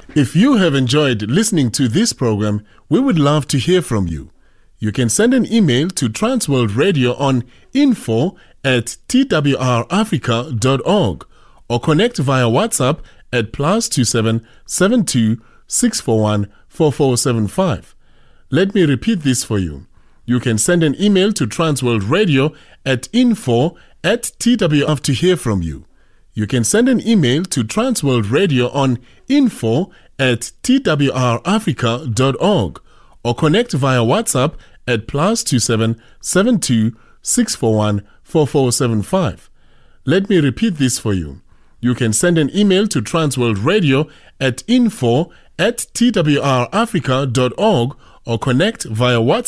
If you have enjoyed listening to this program, we would love to hear from you. You can send an email to Transworld Radio on info@twrafrica.org or connect via WhatsApp at +27 72 641 4475. Let me repeat this for you. You can send an email to Transworld Radio at info@twrafrica to hear from you. You can send an email to Transworld Radio on info@twrafrica.org or connect via WhatsApp at +27 72 641 4475. Let me repeat this for you. You can send an email to Transworld Radio at info@twrafrica.org or connect via WhatsApp